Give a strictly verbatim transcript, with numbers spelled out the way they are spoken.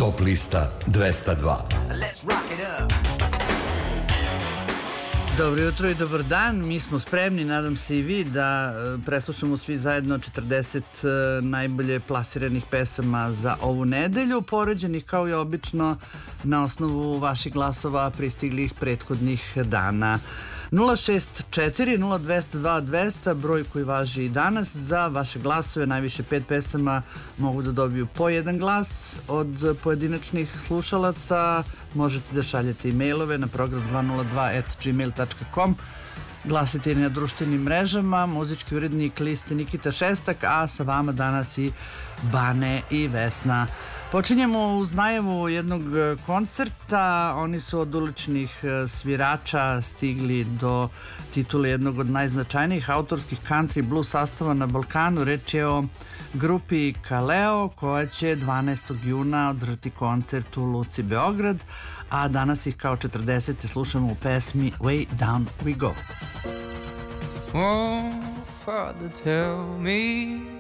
Top lista dvesta dva. Dobro jutro i dobar dan, mi smo spremni, nadam se i vi, da preslušamo svi zajedno četrdeset najbolje plasiranih pesama za ovu nedelju, poređenih kao i obično na osnovu vaših glasova pristiglih prethodnih dana. nula šest četiri nula dvesta dva dvesta, broj koji važi i danas. Za vaše glasove najviše pet pesama mogu da dobiju po jedan glas od pojedinačnih slušalaca. Možete da šaljete e-mailove na program dva nula dva at gmail dot com. Glasite na društvenim mrežama. Muzički urednik liste Nikita Šestak, a sa vama danas i Bane i Vesna. Počinjemo uz najavu jednog koncerta. Oni su od uličnih svirača stigli do titule jednog od najznačajnijih autorskih country blues sastava na Balkanu. Reč je o grupi Kaleo, koja će dvanaestog juna održati koncert u Luci Beograd, a danas ih kao četrdesete slušamo u pesmi Way Down We Go. Oh, Father, tell me